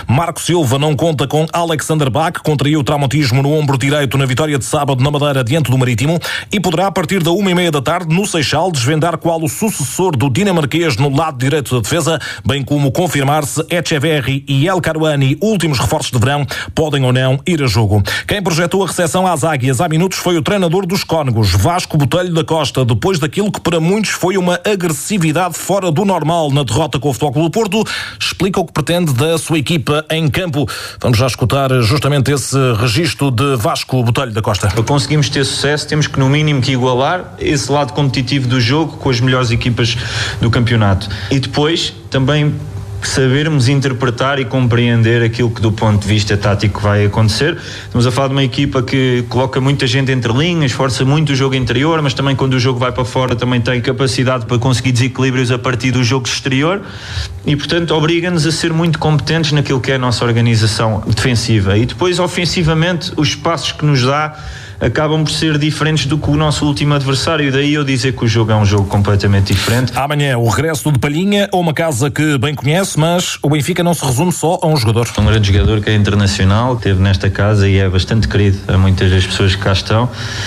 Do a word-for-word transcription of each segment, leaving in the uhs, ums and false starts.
Marco Silva não conta com Alexander Bach, contraiu traumatismo no ombro direito na vitória de sábado na Madeira diante do Marítimo e poderá a partir da uma e meia da tarde no Seixal desvendar qual o sucessor do dinamarquês no lado direito da defesa, bem como confirmar se Echeverri e El Karouani, últimos reforços de verão, podem ou não ir a jogo. Quem projetou a recepção às Águias há minutos foi o treinador dos Cónegos, Vasco Botelho da Costa, depois daquilo que para muitos foi uma agressividade fora do normal na derrota com o Futebol Clube do Porto, explica o que pretende da sua equipa em campo. Vamos já escutar justamente esse registro de Vasco Botelho da Costa. Para conseguirmos ter sucesso, temos que no mínimo que igualar esse lado competitivo do jogo com as melhores equipas do campeonato. E depois também sabermos interpretar e compreender aquilo que do ponto de vista tático vai acontecer. Estamos a falar de uma equipa que coloca muita gente entre linhas, força muito o jogo interior, mas também quando o jogo vai para fora também tem capacidade para conseguir desequilíbrios a partir do jogo exterior e portanto obriga-nos a ser muito competentes naquilo que é a nossa organização defensiva. E depois ofensivamente os espaços que nos dá acabam por ser diferentes do que o nosso último adversário, daí eu dizer que o jogo é um jogo completamente diferente. Amanhã o regresso de Palhinha a uma casa que bem conhece, mas o Benfica não se resume só a um jogador. Um grande jogador que é internacional, que esteve nesta casa e é bastante querido a muitas das pessoas que cá estão,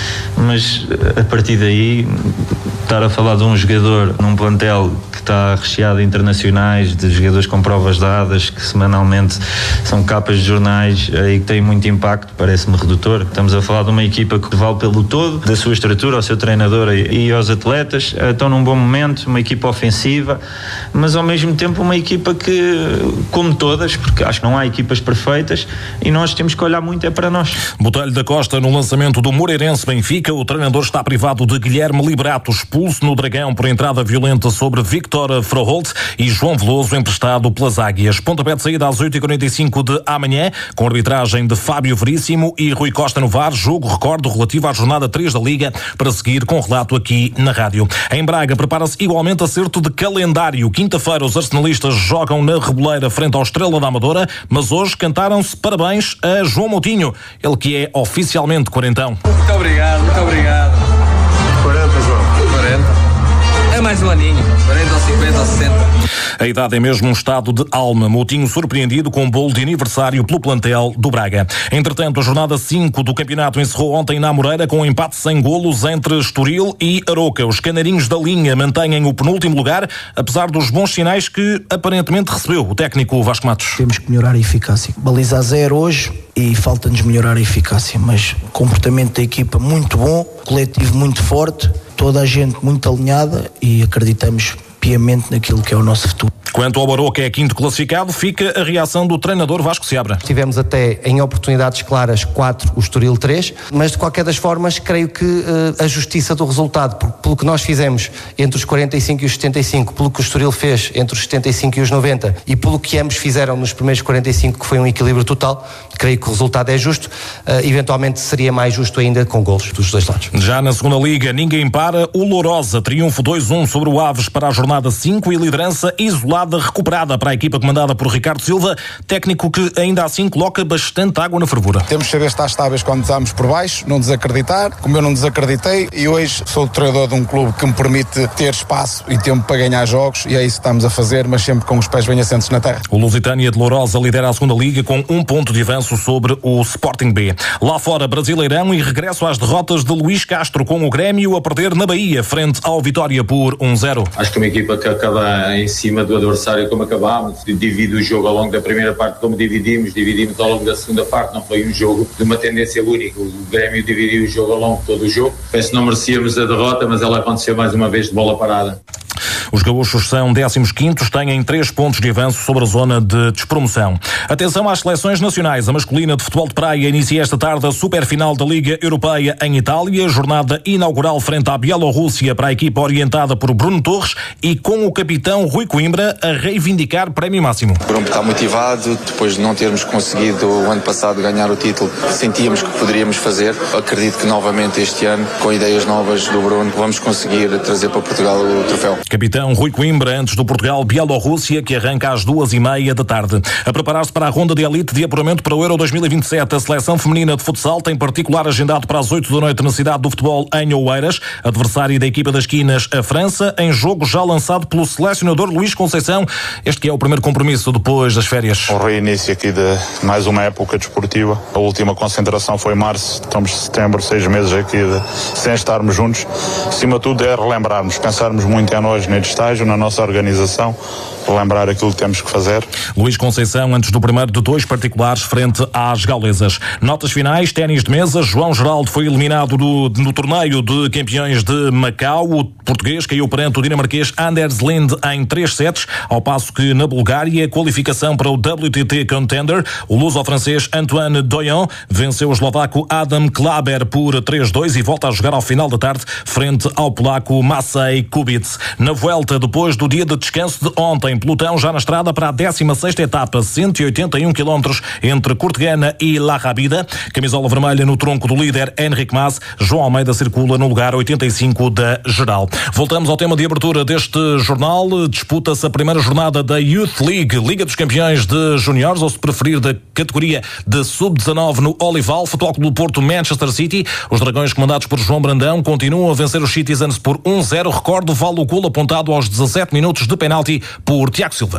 mas a partir daí estar a falar de um jogador num plantel que está recheado de internacionais, de jogadores com provas dadas, que semanalmente são capas de jornais e que têm muito impacto, parece-me redutor. Estamos a falar de uma equipa que vale pelo todo, da sua estrutura, ao seu treinador e aos atletas, estão num bom momento, uma equipa ofensiva, mas ao mesmo tempo uma equipa que, como todas, porque acho que não há equipas perfeitas e nós temos que olhar muito é para nós. Botelho da Costa no lançamento do Moreirense Benfica, o treinador está privado de Guilherme Liberato, expulso no Dragão por entrada violenta sobre Victor Froholt e João Veloso emprestado pelas Águias. Pontapé de saída às oito e quarenta e cinco de amanhã, com arbitragem de Fábio Veríssimo e Rui Costa no V A R, jogo recorde relativo à jornada três da Liga, para seguir com relato aqui na rádio. Em Braga prepara-se igualmente acerto de calendário. Quinta-feira os arsenalistas jogam na Reboleira frente ao Estrela da Amadora, mas hoje cantaram-se parabéns a João Moutinho, ele que é oficialmente quarentão. Muito obrigado, muito obrigado. quarenta, João. quarenta. É mais um aninho, quarenta ou cinquenta ou sessenta. A idade é mesmo um estado de alma. Moutinho surpreendido com um bolo de aniversário pelo plantel do Braga. Entretanto, a jornada cinco do campeonato encerrou ontem na Amoreira com um empate sem golos entre Estoril e Aroca. Os canarinhos da linha mantêm o penúltimo lugar, apesar dos bons sinais que aparentemente recebeu o técnico Vasco Matos. Temos que melhorar a eficácia. Baliza a zero hoje e falta-nos melhorar a eficácia, mas comportamento da equipa muito bom, coletivo muito forte, toda a gente muito alinhada e acreditamos piamente naquilo que é o nosso futuro. Quanto ao Aroca, é quinto classificado, fica a reação do treinador Vasco Seabra. Tivemos até em oportunidades claras quatro, o Estoril três, mas de qualquer das formas creio que uh, a justiça do resultado, por, pelo que nós fizemos entre os quarenta e cinco e os setenta e cinco, pelo que o Estoril fez entre os setenta e cinco e os noventa e pelo que ambos fizeram nos primeiros quarenta e cinco, que foi um equilíbrio total, creio que o resultado é justo, uh, eventualmente seria mais justo ainda com golos dos dois lados. Já na segunda liga, ninguém para, o Lourosa, triunfo dois a um sobre o Aves para a jornada cinco e liderança isolada recuperada para a equipa comandada por Ricardo Silva, técnico que ainda assim coloca bastante água na fervura. Temos de saber estar estáveis quando estamos por baixo, não desacreditar, como eu não desacreditei, e hoje sou o treinador de um clube que me permite ter espaço e tempo para ganhar jogos, e é isso que estamos a fazer, mas sempre com os pés bem assentes na terra. O Lusitânia de Lourosa lidera a segunda liga com um ponto de avanço sobre o Sporting B. Lá fora, Brasileirão e regresso às derrotas de Luís Castro, com o Grêmio a perder na Bahia frente ao Vitória por um zero. Acho que uma equipa que acaba em cima do adversário como acabámos, divide o jogo ao longo da primeira parte como dividimos, dividimos ao longo da segunda parte, não foi um jogo de uma tendência única, o Grêmio dividiu o jogo ao longo de todo o jogo, penso que não merecíamos a derrota, mas ela aconteceu mais uma vez de bola parada. Os gaúchos são décimos quintos, têm três pontos de avanço sobre a zona de despromoção. Atenção às seleções nacionais. A masculina de futebol de praia inicia esta tarde a superfinal da Liga Europeia em Itália, jornada inaugural frente à Bielorrússia para a equipa orientada por Bruno Torres e com o capitão Rui Coimbra a reivindicar prémio máximo. O Bruno está motivado, depois de não termos conseguido o ano passado ganhar o título, sentíamos que poderíamos fazer. Acredito que novamente este ano, com ideias novas do Bruno, vamos conseguir trazer para Portugal o troféu. Capitão Conceição, Rui Coimbra, antes do Portugal-Bielorrússia, que arranca às duas e meia da tarde. A preparar-se para a ronda de elite de apuramento para o Euro dois mil e vinte e sete, a seleção feminina de futsal tem particular agendado para as oito da noite na cidade do futebol em Oeiras. Adversário da equipa das Quinas, a França, em jogo já lançado pelo selecionador Luís Conceição. Este que é o primeiro compromisso depois das férias. O reinício aqui de mais uma época desportiva. A última concentração foi em março, estamos em setembro, seis meses aqui de, sem estarmos juntos. Acima de tudo é relembrarmos, pensarmos muito em nós neste estágio, na nossa organização, relembrar aquilo que temos que fazer. Luís Conceição, antes do primeiro de dois particulares frente às gaulesas. Notas finais, ténis de mesa, João Geraldo foi eliminado do, no torneio de campeões de Macau. O português caiu perante o dinamarquês Anders Lind em três sets, ao passo que na Bulgária, qualificação para o W T T Contender, o luso-francês Antoine Doyon venceu o eslovaco Adam Klaber por três a dois e volta a jogar ao final da tarde frente ao polaco Maciej Kubic. Na Vuelta, depois do dia de descanso de ontem, pelotão já na estrada para a décima sexta etapa, cento e oitenta e um quilómetros entre Cortegana e La Rábida. Camisola vermelha no tronco do líder Henrique Mas. João Almeida circula no lugar oitenta e cinco da geral. Voltamos ao tema de abertura deste jornal. Disputa-se a primeira jornada da Youth League, Liga dos Campeões de Júniores, ou se preferir da categoria de sub dezanove no Olival. Futebol Clube do Porto, Manchester City. Os dragões comandados por João Brandão continuam a vencer os Citizens por um a zero. Recordo, vale o golo apontado aos dezassete minutos de penalti por Tiago Silva.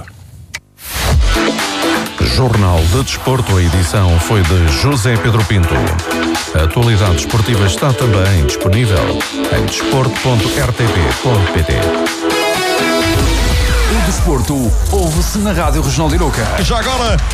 Jornal de Desporto, a edição foi de José Pedro Pinto. A atualidade esportiva está também disponível em desporto ponto r t p ponto p t. O desporto ouve-se na Rádio Regional de Iroca. Já agora,